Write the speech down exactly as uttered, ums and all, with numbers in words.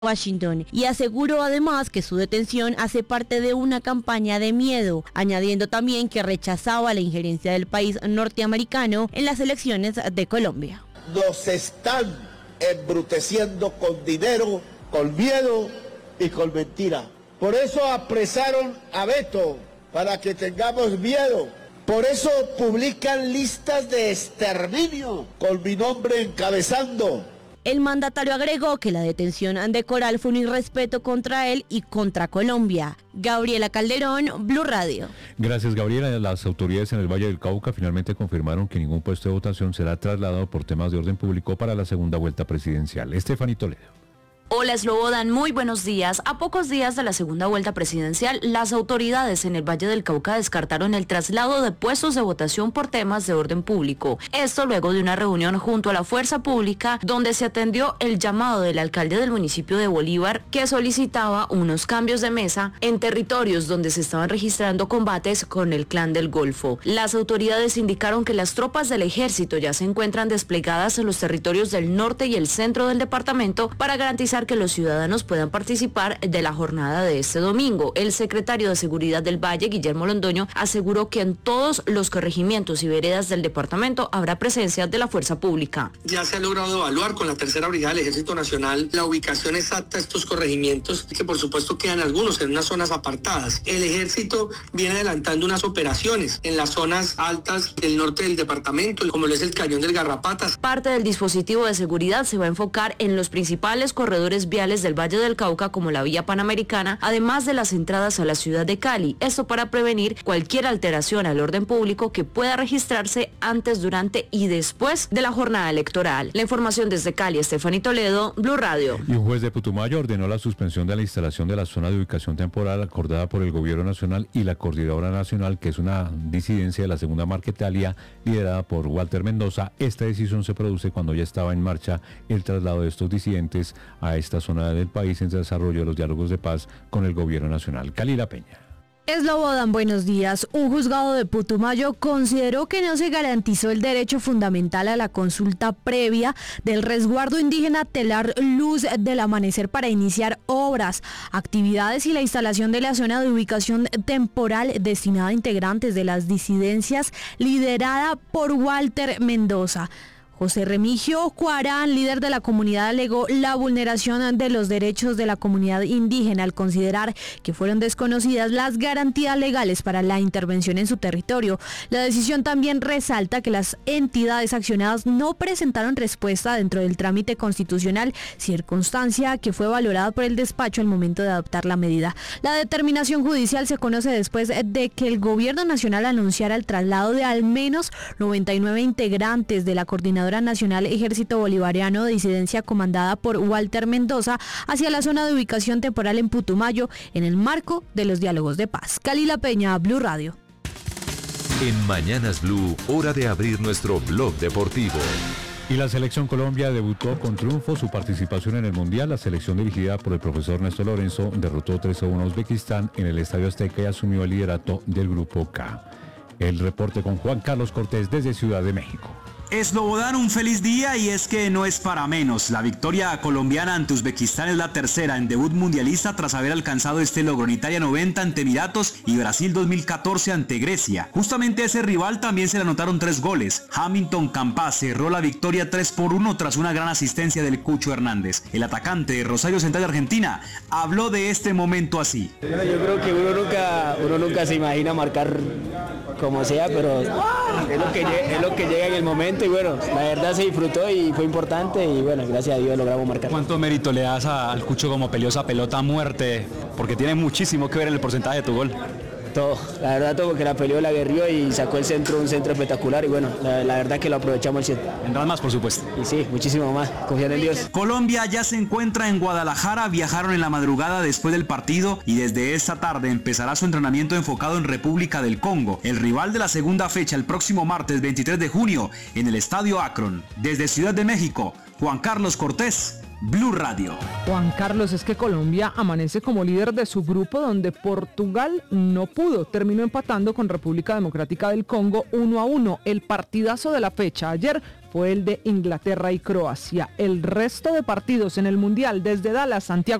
Washington, y aseguró además que su detención hace parte de una campaña de miedo, añadiendo también que rechazaba la injerencia del país norteamericano en las elecciones de Colombia. Nos están embruteciendo con dinero, con miedo y con mentira. Por eso apresaron a Beto, para que tengamos miedo. Por eso publican listas de exterminio con mi nombre encabezando. El mandatario agregó que la detención de Coral fue un irrespeto contra él y contra Colombia. Gabriela Calderón, Blue Radio. Gracias, Gabriela. Las autoridades en el Valle del Cauca finalmente confirmaron que ningún puesto de votación será trasladado por temas de orden público para la segunda vuelta presidencial. Estefanía Toledo. Hola, Slobodan, muy buenos días. A pocos días de la segunda vuelta presidencial, las autoridades en el Valle del Cauca descartaron el traslado de puestos de votación por temas de orden público. Esto luego de una reunión junto a la Fuerza Pública, donde se atendió el llamado del alcalde del municipio de Bolívar, que solicitaba unos cambios de mesa en territorios donde se estaban registrando combates con el Clan del Golfo. Las autoridades indicaron que las tropas del ejército ya se encuentran desplegadas en los territorios del norte y el centro del departamento para garantizar que los ciudadanos puedan participar de la jornada de este domingo. El secretario de Seguridad del Valle, Guillermo Londoño, aseguró que en todos los corregimientos y veredas del departamento habrá presencia de la fuerza pública. Ya se ha logrado evaluar con la tercera brigada del Ejército Nacional la ubicación exacta de estos corregimientos, que por supuesto quedan algunos en unas zonas apartadas. El ejército viene adelantando unas operaciones en las zonas altas del norte del departamento, como lo es el Cañón del Garrapatas. Parte del dispositivo de seguridad se va a enfocar en los principales corredores viales del Valle del Cauca, como la vía Panamericana, además de las entradas a la ciudad de Cali. Esto para prevenir cualquier alteración al orden público que pueda registrarse antes, durante y después de la jornada electoral. La información desde Cali, Estefanía Toledo, Blue Radio. Y un juez de Putumayo ordenó la suspensión de la instalación de la zona de ubicación temporal acordada por el Gobierno Nacional y la Coordinadora Nacional, que es una disidencia de la Segunda Marquetalia liderada por Walter Mendoza. Esta decisión se produce cuando ya estaba en marcha el traslado de estos disidentes a esta zona del país en desarrollo de los diálogos de paz con el Gobierno Nacional. Calila Peña. Slobodan, buenos días. Un juzgado de Putumayo consideró que no se garantizó el derecho fundamental a la consulta previa del resguardo indígena Telar Luz del Amanecer para iniciar obras, actividades y la instalación de la zona de ubicación temporal destinada a integrantes de las disidencias liderada por Walter Mendoza. José Remigio Cuarán, líder de la comunidad, alegó la vulneración de los derechos de la comunidad indígena al considerar que fueron desconocidas las garantías legales para la intervención en su territorio. La decisión también resalta que las entidades accionadas no presentaron respuesta dentro del trámite constitucional, circunstancia que fue valorada por el despacho al momento de adoptar la medida. La determinación judicial se conoce después de que el Gobierno Nacional anunciara el traslado de al menos noventa y nueve integrantes de la Coordinadora Nacional Ejército Bolivariano de disidencia comandada por Walter Mendoza hacia la zona de ubicación temporal en Putumayo en el marco de los diálogos de paz. Calila Peña, Blue Radio. En Mañanas Blue, hora de abrir nuestro blog deportivo. Y la Selección Colombia debutó con triunfo su participación en el Mundial. La selección dirigida por el profesor Néstor Lorenzo derrotó tres a uno a Uzbekistán en el Estadio Azteca y asumió el liderato del Grupo K. El reporte con Juan Carlos Cortés desde Ciudad de México. Slobodan, un feliz día, y es que no es para menos. La victoria colombiana ante Uzbekistán es la tercera en debut mundialista tras haber alcanzado este logro en Italia noventa ante Emiratos y Brasil dos mil catorce ante Grecia. Justamente a ese rival también se le anotaron tres goles. Hamilton Campas cerró la victoria tres por uno tras una gran asistencia del Cucho Hernández. El atacante de Rosario Central de Argentina habló de este momento así. Bueno, yo creo que uno nunca, uno nunca se imagina marcar como sea, pero es lo que, es lo que llega en el momento. Y bueno, la verdad se disfrutó y fue importante y bueno, gracias a Dios logramos marcar. ¿Cuánto mérito le das a, al Cucho como peleó esa pelota a muerte? Porque tiene muchísimo que ver en el porcentaje de tu gol. Todo, la verdad todo, porque la peleó, la aguerrió y sacó el centro, un centro espectacular y bueno, la, la verdad que lo aprovechamos al cien. Vendrán más, por supuesto. Y sí, muchísimo más, confiando en Dios. Colombia ya se encuentra en Guadalajara, viajaron en la madrugada después del partido y desde esta tarde empezará su entrenamiento enfocado en República del Congo, el rival de la segunda fecha el próximo martes veintitrés de junio en el Estadio Akron. Desde Ciudad de México, Juan Carlos Cortés, Blue Radio. Juan Carlos, es que Colombia amanece como líder de su grupo, donde Portugal no pudo, terminó empatando con República Democrática del Congo uno a uno. El partidazo de la fecha ayer fue el de Inglaterra y Croacia. El resto de partidos en el Mundial desde Dallas, Santiago